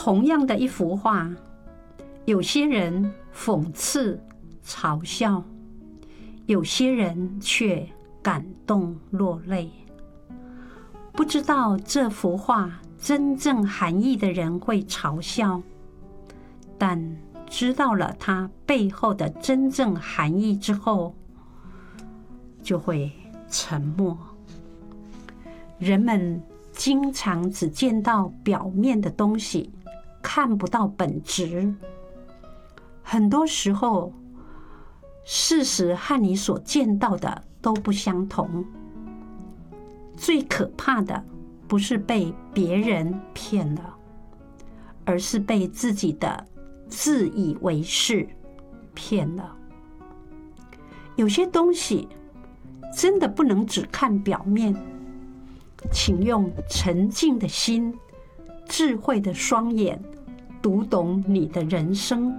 同样的一幅画，有些人讽刺嘲笑，有些人却感动落泪。不知道这幅画真正含义的人会嘲笑，但知道了它背后的真正含义之后，就会沉默。人们经常只见到表面的东西，看不到本质。很多时候，事实和你所见到的都不相同。最可怕的不是被别人骗了，而是被自己的自以为是骗了。有些东西真的不能只看表面，请用沉静的心、智慧的双眼读懂你的人生。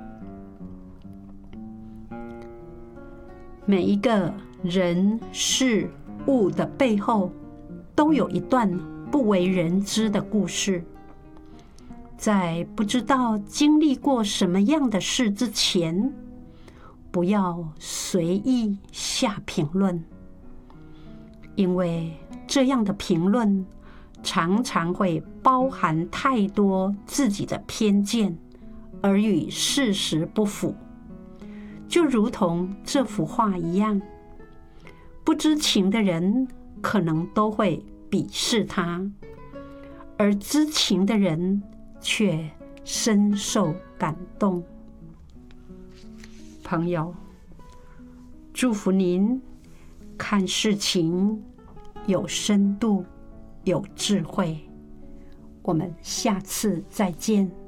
每一个人事物的背后，都有一段不为人知的故事。在不知道经历过什么样的事之前，不要随意下评论，因为这样的评论常常会包含太多自己的偏见，而与事实不符。就如同这幅画一样，不知情的人可能都会鄙视他，而知情的人却深受感动。朋友，祝福您看事情有深度、有智慧。我们下次再见。